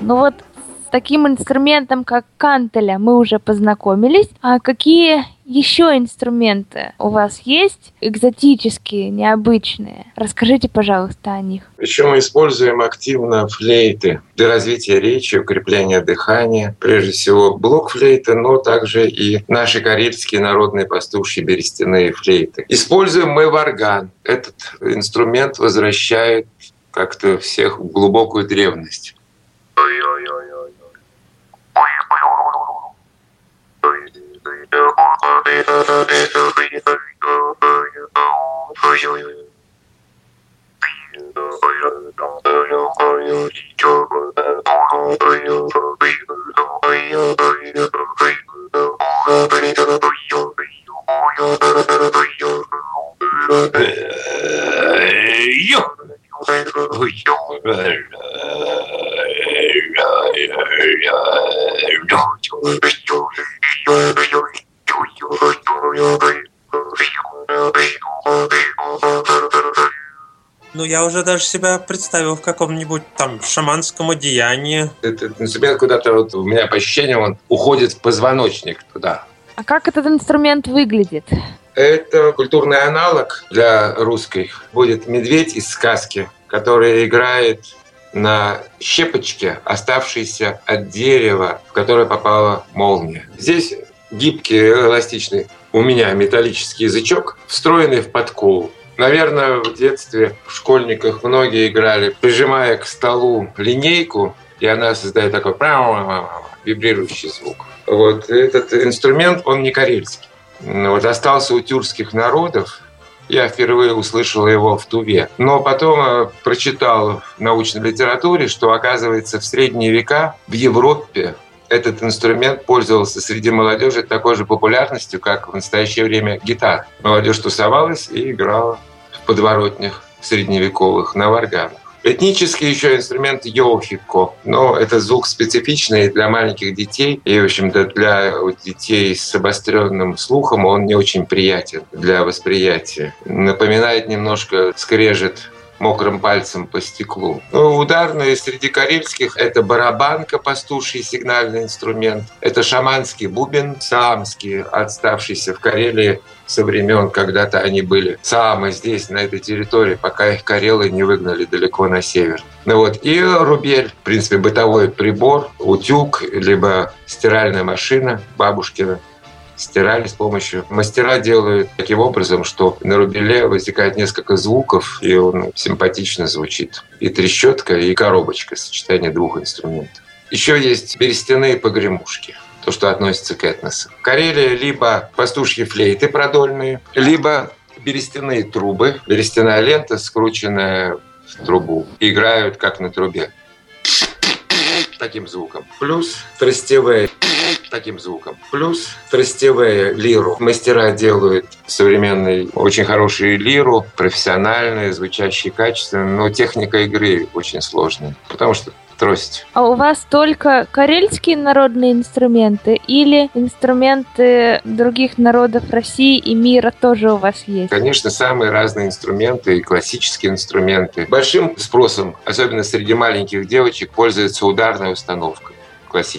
Ну вот с таким инструментом, как кантеля, мы уже познакомились. А какие еще инструменты у вас есть? Экзотические, необычные. Расскажите, пожалуйста, о них. Еще мы используем активно флейты для развития речи, укрепления дыхания. Прежде всего блокфлейты, но также и наши карельские народные пастушьи берестяные флейты. Используем мы варган. Этот инструмент возвращает как-то всех в глубокую древность. Ну, я уже даже себя представил в каком-нибудь там шаманском одеянии. Этот инструмент куда-то, вот у меня по ощущениям, он уходит в позвоночник туда. А как этот инструмент выглядит? Это культурный аналог для русской. Будет медведь из сказки, который играет на щепочке, оставшейся от дерева, в которое попала молния. Здесь гибкий, эластичный у меня металлический язычок, встроенный в подкову. Наверное, в детстве в школьниках многие играли, прижимая к столу линейку, и она создает такой вибрирующий звук. Вот этот инструмент, он не карельский. Вот остался у тюркских народов. Я впервые услышал его в Туве. Но потом прочитал в научной литературе, что, оказывается, в средние века в Европе этот инструмент пользовался среди молодежи такой же популярностью, как в настоящее время гитара. Молодежь тусовалась и играла в подворотнях средневековых на варганах. Этнический еще инструмент йохико, но это звук специфичный для маленьких детей, и, в общем-то, для детей с обостренным слухом он не очень приятен для восприятия. Напоминает немножко скрежет мокрым пальцем по стеклу. Ну, ударные среди карельских — это барабанка, пастуший сигнальный инструмент. Это шаманский бубен, саамский, отставшийся в Карелии со времен, когда-то они были саамы здесь, на этой территории, пока их карелы не выгнали далеко на север. Ну вот, и рубель, в принципе, бытовой прибор, утюг, либо стиральная машина бабушкина. Стирали с помощью. Мастера делают таким образом, что на рубеле возникает несколько звуков, и он симпатично звучит. И трещотка, и коробочка, сочетание двух инструментов. Еще есть берестяные погремушки, то, что относится к этносу. В Карелии либо пастушьи флейты продольные, либо берестяные трубы, берестяная лента, скрученная в трубу. Играют как на трубе. Таким звуком. Плюс тростевые таким звуком. Плюс тростевые лиру. Мастера делают современные, очень хорошие лиру, профессиональные, звучащие качественно, но техника игры очень сложная, потому что трость. А у вас только карельские народные инструменты или инструменты других народов России и мира тоже у вас есть? Конечно, самые разные инструменты и классические инструменты. Большим спросом, особенно среди маленьких девочек, пользуется ударная установка классическая.